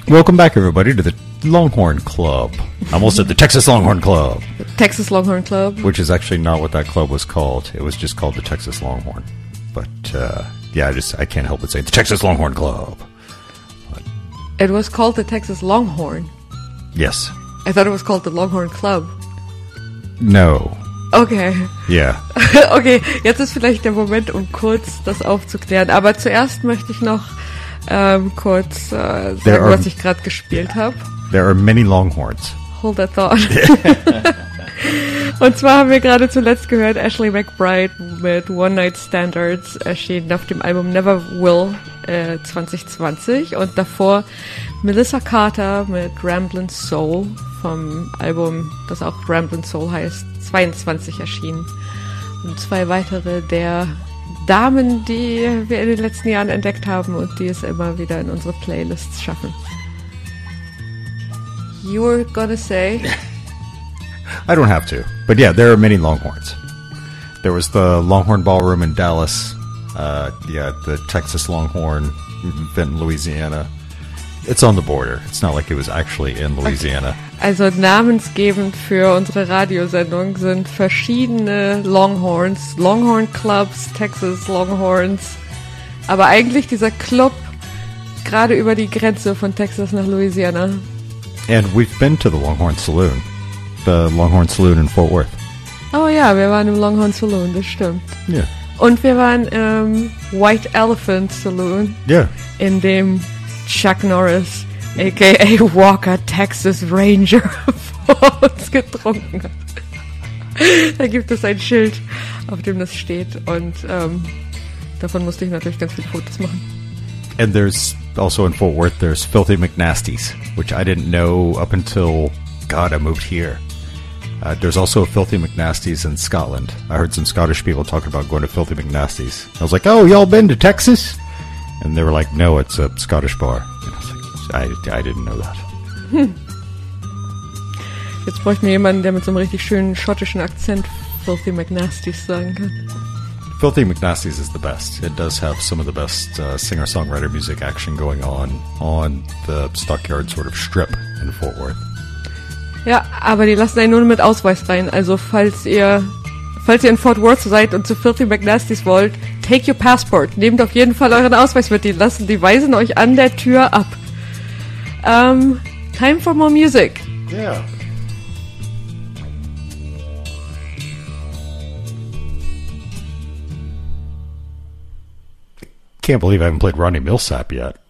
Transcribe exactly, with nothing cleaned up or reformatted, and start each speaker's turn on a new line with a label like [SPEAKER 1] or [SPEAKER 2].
[SPEAKER 1] Welcome back, everybody, to the Longhorn Club. I almost said the Texas Longhorn Club.
[SPEAKER 2] The Texas Longhorn Club.
[SPEAKER 1] Which is actually not what that club was called. It was just called the Texas Longhorn. But, uh, yeah, I just, I can't help but say the Texas Longhorn Club.
[SPEAKER 2] But, it was called the Texas Longhorn.
[SPEAKER 1] Yes.
[SPEAKER 2] I thought it was called the Longhorn Club.
[SPEAKER 1] No.
[SPEAKER 2] Okay.
[SPEAKER 1] Yeah.
[SPEAKER 2] Okay, jetzt ist vielleicht der Moment, um kurz das aufzuklären. Aber zuerst möchte ich noch ähm, kurz äh, sagen, are, was ich gerade gespielt habe.
[SPEAKER 1] There are many Longhorns.
[SPEAKER 2] Hold that thought. Und zwar haben wir gerade zuletzt gehört Ashley McBryde mit One Night Standards, erschienen auf dem Album Never Will äh, zwanzig zwanzig. Und davor Melissa Carter mit Ramblin' Soul vom Album, das auch Ramblin' Soul heißt, zweiundzwanzig erschienen. Und zwei weitere der Damen, die wir in den letzten Jahren entdeckt haben und die es immer wieder in unsere Playlists schaffen. You were gonna say...
[SPEAKER 1] I don't have to. But yeah, there are many Longhorns. There was the Longhorn Ballroom in Dallas. Uh, yeah, the Texas Longhorn, Benton, Louisiana. It's on the border. It's not like it was actually in Louisiana.
[SPEAKER 2] Okay. Also namensgebend für unsere Radiosendung sind verschiedene Longhorns, Longhorn Clubs, Texas Longhorns. Aber eigentlich dieser Club gerade über die Grenze von Texas nach Louisiana.
[SPEAKER 1] And we've been to the Longhorn Saloon. The Longhorn Saloon in Fort Worth.
[SPEAKER 2] Oh ja, wir waren im Longhorn Saloon, das stimmt.
[SPEAKER 1] Ja. Yeah.
[SPEAKER 2] Und wir waren im White Elephant Saloon.
[SPEAKER 1] Ja. Yeah.
[SPEAKER 2] In dem Chuck Norris, a k a. Walker Texas Ranger, vor uns getrunken hat. Da gibt es ein Schild, auf dem das steht. Und ähm, davon musste ich natürlich ganz viele Fotos machen.
[SPEAKER 1] And there's also in Fort Worth, there's Filthy McNasties, which I didn't know up until, God, I moved here. Uh, there's also a Filthy McNasties in Scotland. I heard some Scottish people talking about going to Filthy McNasties. I was like, oh, y'all been to Texas? And they were like, no, it's a Scottish bar. And I was like, I, I didn't know that.
[SPEAKER 2] Hm. Jetzt bräuchten wir jemanden, der mit so einem richtig schönen schottischen Akzent Filthy McNasties sagen kann.
[SPEAKER 1] Filthy McNasties is the best. It does have some of the best uh, singer-songwriter music action going on on the Stockyard sort of strip in Fort Worth.
[SPEAKER 2] Ja, aber die lassen einen nur mit Ausweis rein. Also falls ihr falls ihr in Fort Worth seid und zu Filthy McNasties wollt, take your passport. Nehmt auf jeden Fall euren Ausweis mit. Die lassen, die weisen euch an der Tür ab. Um, time for more music.
[SPEAKER 1] Yeah. Can't believe I haven't played Ronnie Milsap yet.